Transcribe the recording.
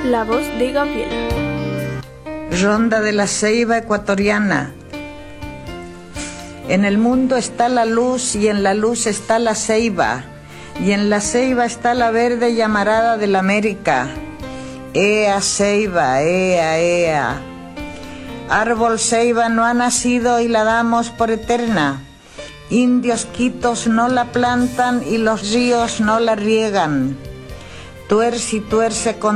La voz de Gabriela. Ronda de la ceiba ecuatoriana. En el mundo está la luz y en la luz está la ceiba, y en la ceiba está la verde llamarada de la América. Ea ceiba, ea, ea. Árbol ceiba no ha nacido y la damos por eterna. Indios quitos no la plantan y los ríos no la riegan. Tuerce y tuerce con